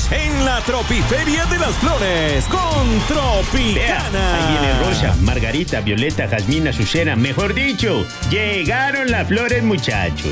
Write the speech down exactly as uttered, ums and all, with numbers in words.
Estamos en la Tropiferia de las Flores con Tropicana. Ahí viene Rosa, Margarita, Violeta, Jazmín, Azucena. Mejor dicho, llegaron las flores, muchachos.